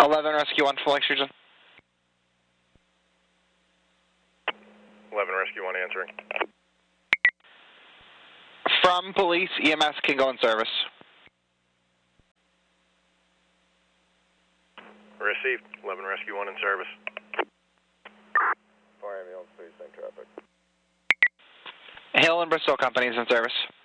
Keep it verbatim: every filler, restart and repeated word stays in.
eleven Rescue one, Flex Region. eleven Rescue one answering. From police, E M S can go in service. Received. eleven Rescue one in service. Fire ambulance, please, same traffic. Hill and Bristol companies in service.